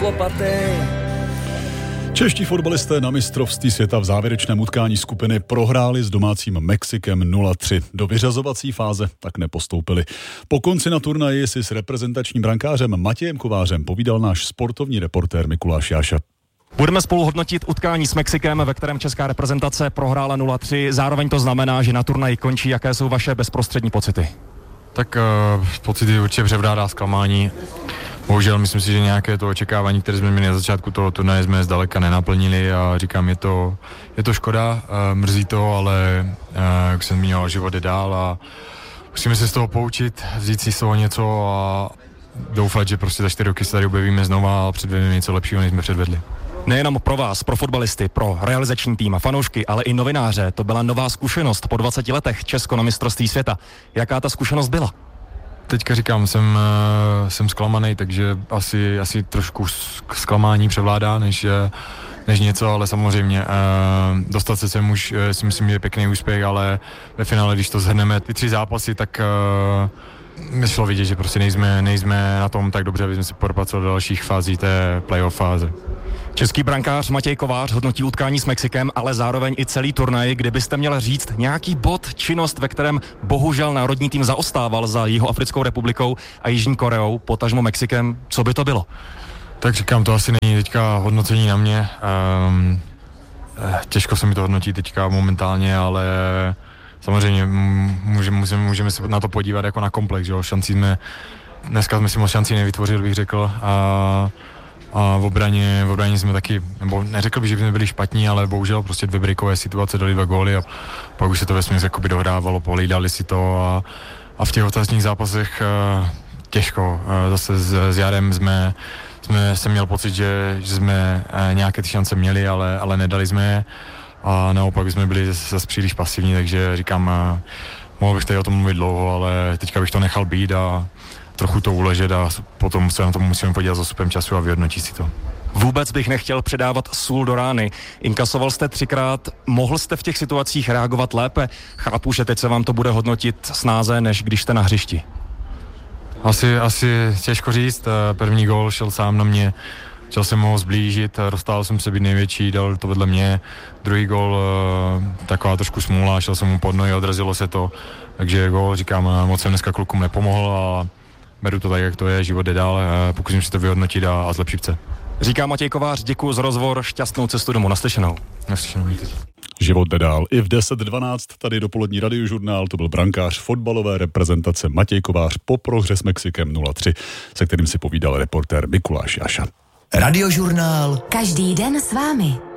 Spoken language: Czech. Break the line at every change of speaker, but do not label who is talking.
lopatej.
Čeští fotbalisté na mistrovství světa v závěrečném utkání skupiny prohráli s domácím Mexikem 0-3. Do vyřazovací fáze tak nepostoupili. Po konci na turnaji si s reprezentačním brankářem Matějem Kovářem povídal náš sportovní reportér Mikuláš Jáša.
Budeme spolu hodnotit utkání s Mexikem, ve kterém česká reprezentace prohrála 0-3. Zároveň to znamená, že na turnaji končí. Jaké jsou vaše bezprostřední pocity?
Tak pocity určitě převládá zklamání. Bohužel myslím si, že nějaké to očekávání, které jsme měli na začátku toho turnaje, jsme zdaleka nenaplnili a říkám, je to škoda, mrzí to, ale jak jsem zmínil, život jde dál a musíme se z toho poučit, vzít si z toho něco a doufat, že prostě za 4 roky se tady objevíme znova a předvedeme něco lepšího, než jsme předvedli.
Nejenom pro vás, pro fotbalisty, pro realizační tým a fanoušky, ale i novináře. To byla nová zkušenost po 20 letech Česko na mistrovství světa. Jaká ta zkušenost byla?
Teďka říkám, jsem zklamaný, takže asi trošku zklamání převládá, než něco, ale samozřejmě dostat se sem už si myslím, že je pěkný úspěch, ale ve finále, když to shrneme ty 3 zápasy, tak šlo vidět, že prostě nejsme na tom tak dobře, aby jsme se propracovali do dalších fází té playoff fáze.
Český brankář Matěj Kovář hodnotí utkání s Mexikem, ale zároveň i celý turnaj. Kdybyste měl říct nějaký bod, činnost, ve kterém bohužel národní tým zaostával za Jihoafrickou republikou a Jižní Koreou, potažmo Mexikem, co by to bylo?
Tak říkám, to asi není teďka hodnocení na mě. Těžko se mi to hodnotí teďka momentálně, ale samozřejmě můžeme se na to podívat jako na komplex, že jo? Dneska jsme si moc šancí nevytvořili, bych řekl, a v obraně jsme taky, nebo neřekl bych, že jsme byli špatní, ale bohužel prostě 2 breakové situace, dali 2 góly a pak už se to vesměs jakoby dohrávalo, pohlídali si to a v těch otázních zápasech těžko. Zase s Jarem jsem měl pocit, že jsme nějaké ty šance měli, ale nedali jsme je a naopak jsme byli zase příliš pasivní, takže říkám, mohl bych tady o tom mluvit dlouho, ale teďka bych to nechal být a trochu to uležet a potom se na to musíme podívat s odstupem času a vyhodnotit si to.
Vůbec bych nechtěl předávat sůl do rány. Inkasoval jste 3krát, mohl jste v těch situacích reagovat lépe? Chápu, že teď se vám to bude hodnotit snáze, než když jste na hřišti.
Asi těžko říct, první gól šel sám na mě, chtěl jsem ho zblížit, dostal jsem se být největší, dal to vedle mě, druhý gól taková trošku smůla, šel jsem mu pod nohy, odrazilo se to, takže gól, říkám, moc jsem dneska klukům nepomohl a beru to tak, jak to je, život jde dál, pokusím se to vyhodnotit a zlepšit se.
Říká Matěj Kovář, děkuji za rozhovor, šťastnou cestu domů, naslyšenou.
Život jde dál. I v 10:12 tady dopolední radiožurnál, to byl brankář fotbalové reprezentace Matěj Kovář po prohře s Mexikem 0-3, se kterým si povídal reportér Mikuláš Jáša.
Radiožurnál.
Každý den s vámi.